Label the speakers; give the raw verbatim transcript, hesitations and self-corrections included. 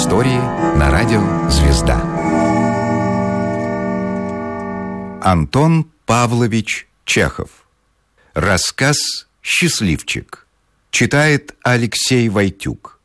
Speaker 1: истории на радио «Звезда». Антон Павлович Чехов. Рассказ «Счастливчик». Читает Алексей Войтюк.